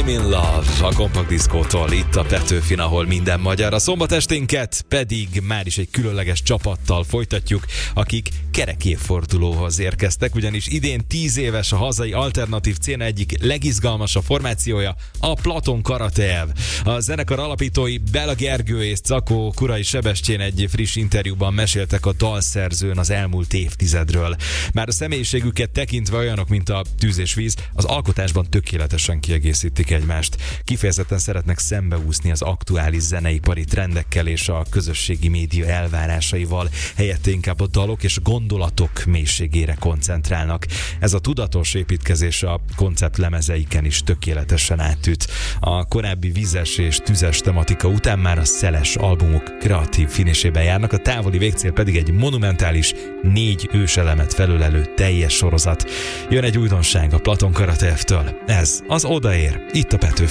I'm in love a Kompakt Diszkótól, itt a Petőfin, ahol minden magyar. A szombatesténket pedig már is egy különleges csapattal folytatjuk, akik kerek évfordulóhoz érkeztek, ugyanis idén 10 éves a hazai alternatív széna egyik legizgalmasabb formációja, a Platon Karateev. A zenekar alapítói Bela Gergő és Cakó Kurai Sebestyén egy friss interjúban meséltek a dalszerzőn az elmúlt évtizedről. Már a személyiségüket tekintve olyanok, mint a tűz és víz, az alkotásban tökéletesen kiegészítik egymást. Kifejezetten szeretnek szembeúszni az aktuális zeneipari trendekkel és a közösségi média elvárásaival, helyette inkább a dalok és gondolatok mélységére koncentrálnak. Ez a tudatos építkezés a konceptlemezeiken is tökéletesen átüt. A korábbi vízes és tüzes tematika után már a szeles albumok kreatív finisében járnak, a távoli végcél pedig egy monumentális 4 őselemet felölelő teljes sorozat. Jön egy újdonság a Platon Karateevtől. Ez az Odaér, itt a Petőfin.